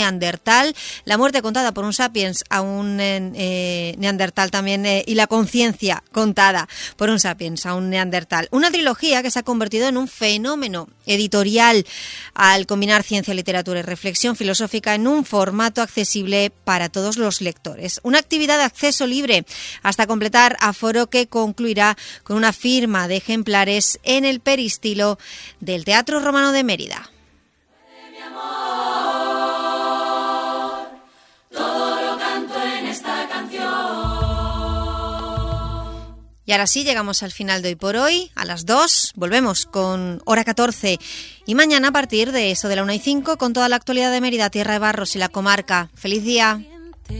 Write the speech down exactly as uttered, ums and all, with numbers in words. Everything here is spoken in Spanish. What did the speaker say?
neandertal, la muerte contada por un sapiens a un eh, neandertal también eh, y la conciencia contada por un sapiens a un neandertal. Una trilogía que se ha convertido en un fenómeno editorial al combinar ciencia, literatura y reflexión filosófica en un formato accesible para todos los lectores. Una actividad de acceso libre hasta completar aforo que concluirá con una firma de ejemplares en el peristilo del Teatro Romano de Mérida. Y ahora sí, llegamos al final de Hoy por Hoy. A las dos volvemos con Hora catorce. Y mañana a partir de eso de la una y cinco con toda la actualidad de Mérida, Tierra de Barros y la comarca. ¡Feliz día!